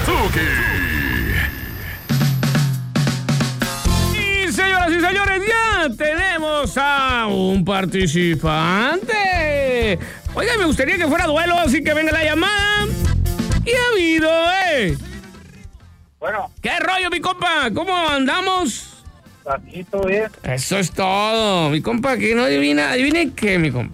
Tuki. Y señoras y señores, ya tenemos a un participante. Oiga, me gustaría que fuera duelo, así que venga la llamada. Y ha habido, Bueno, ¿Qué rollo, mi compa? ¿Cómo andamos? aquí todo bien. Eso es todo, mi compa, que no adivina. ¿Adivine qué, mi compa?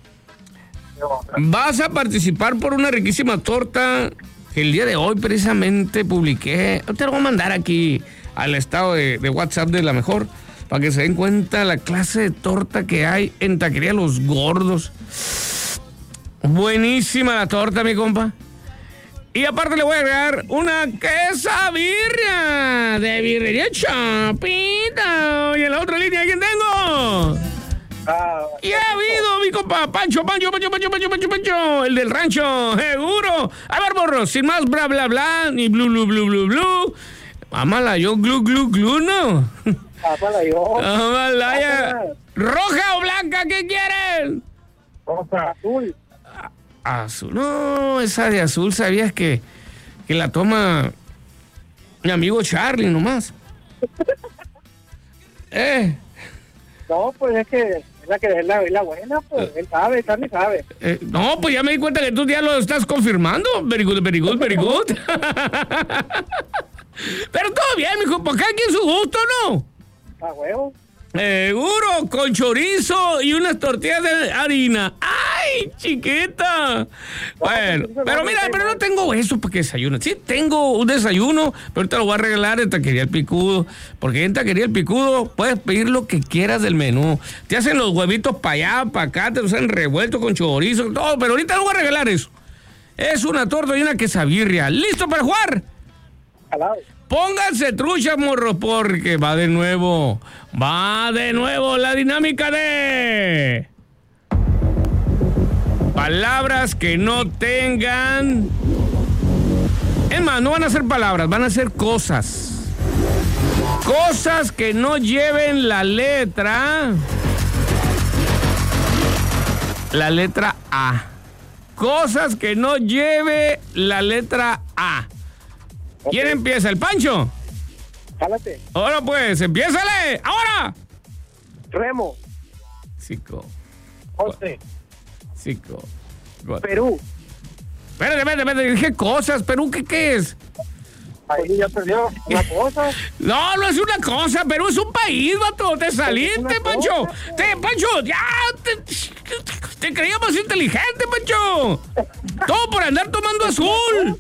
Vas a participar por una riquísima torta que el día de hoy precisamente publiqué. Te lo voy a mandar aquí al estado de WhatsApp de La Mejor para que se den cuenta la clase de torta que hay en Taquería Los Gordos. Buenísima la torta, mi compa. Y aparte le voy a agregar una quesabirria de birrería Chapita. Y en la otra línea, ¿quién tengo? Y ha habido, mi compa, Pancho, el del rancho, seguro. A ver, borro, sin más bla, bla, bla, ni blu, blu, blu, blu, blu. Ámala yo, glu, glu, glu, ¿no? Ámala yo. Ámala ya. ¿Roja o blanca? ¿Qué quieren? Rosa, azul. Azul. No, esa de azul, ¿sabías que la toma mi amigo Charlie nomás? No, pues es que es la buena, pues. Él sabe, Charlie sabe. No, pues ya me di cuenta que tú ya lo estás confirmando. Very good, very good, very good. Pero todo bien, mijo, por cada quien su gusto, ¿no? A huevo. Seguro, con chorizo y unas tortillas de harina. ¡Ay, chiquita! Bueno, pero mira, pero no tengo eso para que desayune. Sí, tengo un desayuno, pero ahorita lo voy a regalar en Taquería El Picudo. Porque en Taquería El Picudo puedes pedir lo que quieras del menú. Te hacen los huevitos para allá, para acá, te los hacen revueltos con chorizo, todo. Pero ahorita no voy a regalar eso. Es una torta y una quesabirria. ¿Listo para jugar? Jalado. Pónganse truchas, morro, porque va de nuevo la dinámica de palabras que no tengan. Es más, no van a ser palabras, van a ser cosas. Cosas que no lleven la letra A. Cosas que no lleve la letra A. ¿Quién empieza? ¿El Pancho? Jálate. Ahora pues, empiézale. ¡Ahora! Remo. 5, José. 5. Perú. Espérate, dije cosas. ¿Perú qué es? Ahí ya perdió una cosa. No es una cosa. Perú es un país, vato. Te saliste, Pancho. Pancho, ya. Te creía más inteligente, Pancho. Todo por andar tomando azul.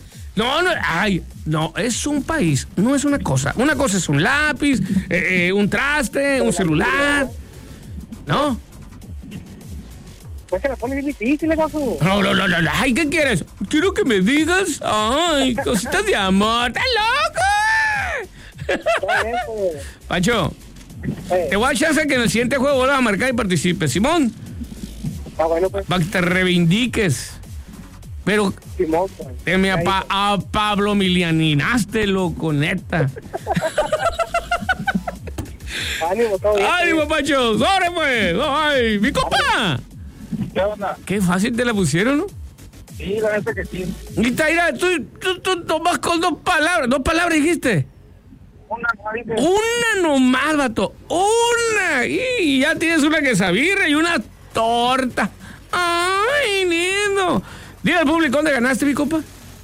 No, es un país, no es una cosa. Una cosa es un lápiz, un traste, un celular. ¿No? Pues se la pone bien difícil, gato. No. Ay, ¿qué quieres? Quiero que me digas. Ay, cositas de amor. ¡Estás loco! Pancho, te voy a dar chance que en el siguiente juego vuelvas a marcar y participes. Simón. Bueno, pues. Para que te reivindiques. Pero Simón, pues. a Pablo Milianinaste, loco, neta. Ánimo, todo bien. ¡Ánimo, Pancho! ¡Sobre, pues! ¡Ay, mi compa! ¿Qué onda? Qué fácil te la pusieron, ¿no? Sí, la neta que sí. Mira, tú nomás con 2 palabras. 2 palabras dijiste. Una Nomás, vato. Una. Y ya tienes una quesabirria y una torta. ¡Ay, lindo! Dile al público dónde ganaste, mi compa.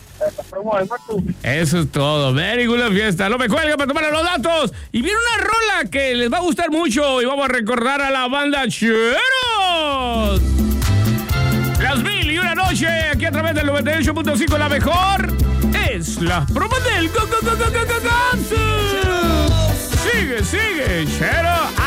Eso es todo. Very good la fiesta. No me cuelga para tomar los datos. Y viene una rola que les va a gustar mucho. Y vamos a recordar a la banda Cheros. Las 1001 noche. Aquí a través del 98.5. La mejor es la broma del Sigue, Chero.